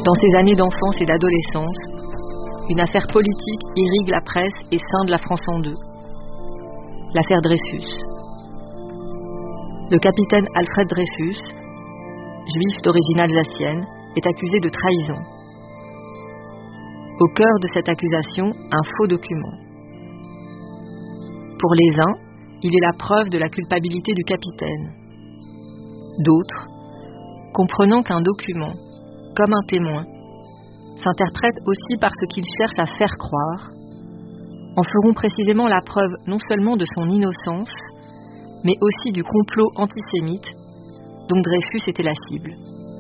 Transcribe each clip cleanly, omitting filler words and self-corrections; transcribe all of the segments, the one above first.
Dans ces années d'enfance et d'adolescence, une affaire politique irrigue la presse et scinde la France en deux. L'affaire Dreyfus. Le capitaine Alfred Dreyfus, juif d'origine alsacienne, est accusé de trahison. Au cœur de cette accusation, un faux document. Pour les uns, il est la preuve de la culpabilité du capitaine. D'autres, comprenant qu'un document, comme un témoin, s'interprète aussi par ce qu'il cherche à faire croire, en feront précisément la preuve non seulement de son innocence, mais aussi du complot antisémite dont Dreyfus était la cible.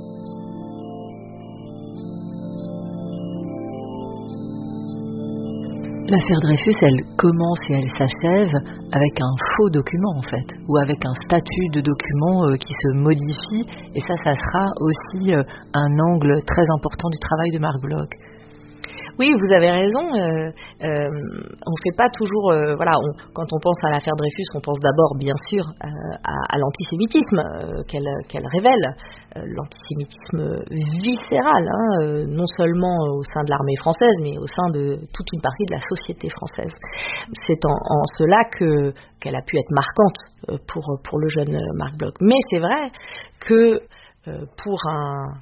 L'affaire Dreyfus, elle commence et elle s'achève avec un faux document en fait, ou avec un statut de document qui se modifie, et ça sera aussi un angle très important du travail de Marc Bloch. Oui, vous avez raison. On fait pas toujours. Quand on pense à l'affaire Dreyfus, on pense d'abord, bien sûr, à l'antisémitisme qu'elle révèle, l'antisémitisme viscéral, non seulement au sein de l'armée française, mais au sein de toute une partie de la société française. C'est en cela qu'elle a pu être marquante pour le jeune Marc Bloch. Mais c'est vrai que pour un